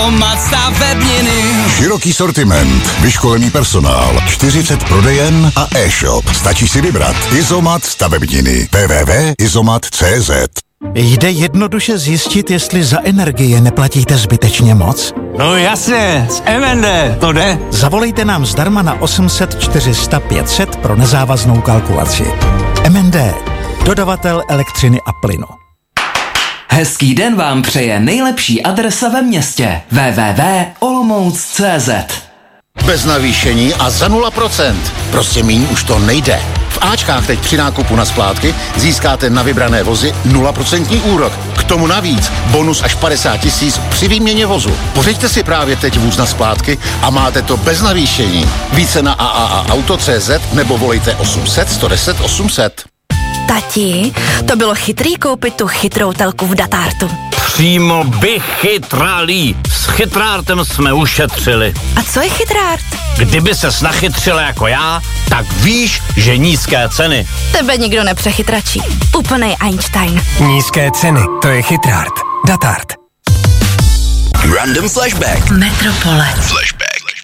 Široký sortiment, vyškolený personál, 40 prodejen a e-shop. Stačí si vybrat. Izomat stavebniny. www.izomat.cz. Jde jednoduše zjistit, jestli za energie neplatíte zbytečně moc? No jasně, z MND, to jde. Zavolejte nám zdarma na 800 400 500 pro nezávaznou kalkulaci. MND, dodavatel elektřiny a plynu. Hezký den vám přeje nejlepší adresa ve městě. www.olomouc.cz. Bez navýšení a za 0%. Prostě míň už to nejde. V Ačkách teď při nákupu na splátky získáte na vybrané vozy 0% úrok. K tomu navíc bonus až 50 000 při výměně vozu. Pořiďte si právě teď vůz na splátky a máte to bez navýšení. Více na AAAauto.cz nebo volejte 800 110 800. Tati, to bylo chytrý koupit tu chytrou telku v Datartu. Přímo vychytralý. S chytrártem jsme ušetřili. A co je chytrárt? Kdyby ses nachytřila jako já, tak víš, že nízké ceny. Tebe nikdo nepřechytračí. Úplnej Einstein. Nízké ceny, to je chytrárt. Datart. Random Flashback. Metropole.